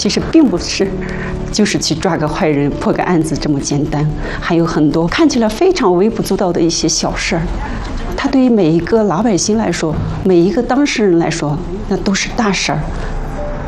其实并不是，就是去抓个坏人、破个案子这么简单，还有很多看起来非常微不足道的一些小事儿。它对于每一个老百姓来说，每一个当事人来说，那都是大事儿。